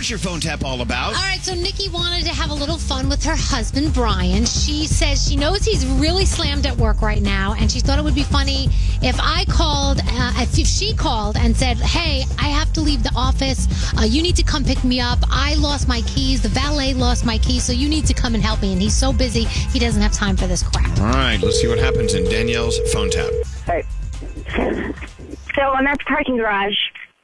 What's your phone tap all about? All right, so Nikki wanted to have a little fun with her husband, Brian. She says she knows he's really slammed at work right now, and she thought it would be funny if she called and said, hey, I have to leave the office. You need to come pick me up. I lost my keys. The valet lost my keys, so you need to come and help me. And he's so busy, he doesn't have time for this crap. All right, let's see what happens in Danielle's phone tap. Hey. So I'm at the parking garage,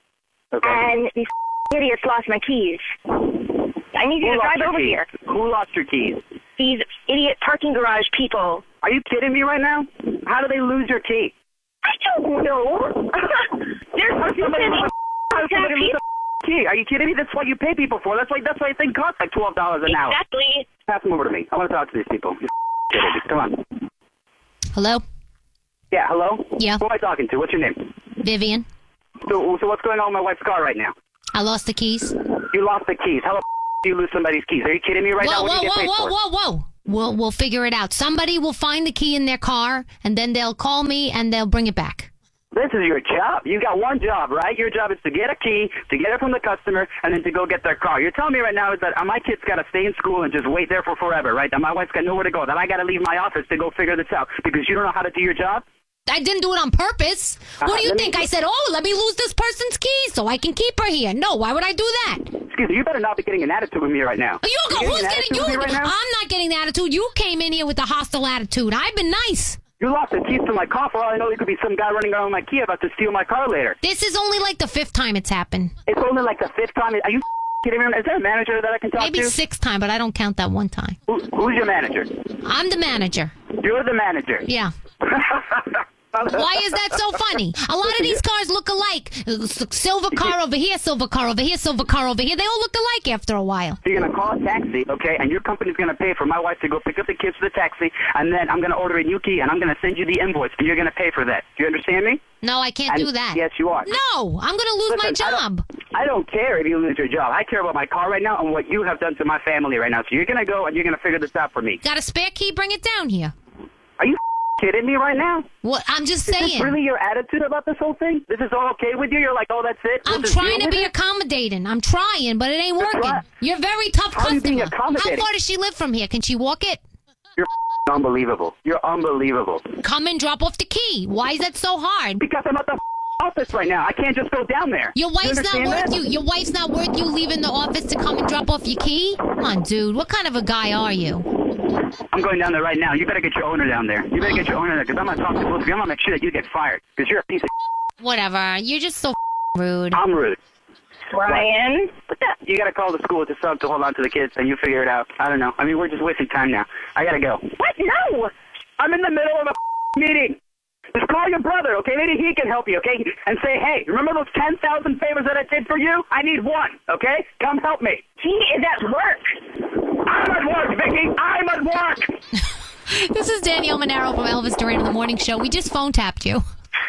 and these idiots lost my keys. I need you to drive over here. Who lost your keys? These idiot parking garage people. Are you kidding me right now? How do they lose your key? I don't know. There's somebody lose a key. Are you kidding me? That's what you pay people for. That's why I think costs like $12 an hour. Exactly. Pass them over to me. I want to talk to these people. Come on. Hello? Yeah, hello? Yeah. Who am I talking to? What's your name? Vivian? So what's going on with my wife's car right now? I lost the keys. You lost the keys. How the do you lose somebody's keys? Are you kidding me right now? What do you get paid for? Whoa. We'll figure it out. Somebody will find the key in their car, and then they'll call me, and they'll bring it back. This is your job. You got one job, right? Your job is to get a key, to get it from the customer, and then to go get their car. You're telling me right now is that my kid's got to stay in school and just wait there for forever, right? That my wife's got nowhere to go, that I got to leave my office to go figure this out because you don't know how to do your job? I didn't do it on purpose. What do you think? I said, let me lose this person's keys so I can keep her here. No, why would I do that? Excuse me, you better not be getting an attitude with me right now. Who's getting you? Right now? I'm not getting the attitude. You came in here with a hostile attitude. I've been nice. You lost the keys to my car. For all I know, there could be some guy running around with my key about to steal my car later. This is only like the 5th time it's happened. It's only like the 5th time? Are you kidding me? Is there a manager that I can talk to? Maybe 6th time, but I don't count that one time. Who's your manager? I'm the manager. You're the manager? Yeah. Why is that so funny? A lot of these cars look alike. Silver car over here, silver car over here, silver car over here. They all look alike after a while. So you're going to call a taxi, okay, and your company's going to pay for my wife to go pick up the kids for the taxi, and then I'm going to order a new key, and I'm going to send you the invoice, and you're going to pay for that. Do you understand me? No, I can't do that. Yes, you are. No, I'm going to lose my job. I don't care if you lose your job. I care about my car right now and what you have done to my family right now. So you're going to go and you're going to figure this out for me. Got a spare key? Bring it down here. Are you kidding me right now? What? I'm just saying. Is this really your attitude about this whole thing? This is all okay with you? You're like, oh, that's it? I'm trying to be accommodating. I'm trying, but it ain't working. You're a very tough customer. How are you being accommodating? How far does she live from here? Can she walk it? You're unbelievable. You're unbelievable. Come and drop off the key. Why is that so hard? Because I'm at the office right now. I can't just go down there. Your wife's not worth you. Your wife's not worth you leaving the office to come and drop off your key? Come on, dude. What kind of a guy are you? I'm going down there right now. You better get your owner down there. You better get your owner there because I'm going to talk to both of you. I'm going to make sure that you get fired because you're a piece of Whatever. You're just so rude. I'm rude. Brian? What the? You got to call the school to hold on to the kids and you figure it out. I don't know. I mean, we're just wasting time now. I got to go. What? No! I'm in the middle of a meeting. Just call your brother, okay? Maybe he can help you, okay? And say, hey, remember those 10,000 favors that I did for you? I need one, okay? Come help me. He is at work. I'm at work, Vicky. I'm at work. This is Danielle Monero from Elvis Duran in the Morning Show. We just phone tapped you.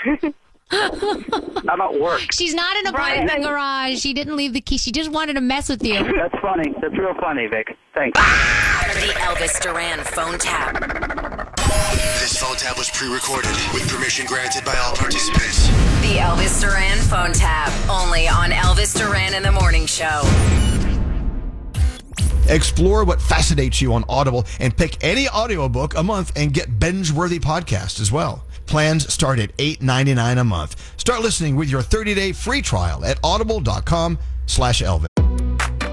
I'm at work. She's not in a parking garage. She didn't leave the key. She just wanted to mess with you. That's funny. That's real funny, Vic. Thanks. The Elvis Duran phone tap. This phone tap was pre-recorded with permission granted by all participants. The Elvis Duran phone tap. Only on Elvis Duran in the Morning Show. Explore what fascinates you on Audible and pick any audiobook a month and get binge-worthy podcasts as well. Plans start at $8.99 a month. Start listening with your 30-day free trial at audible.com/Elvis.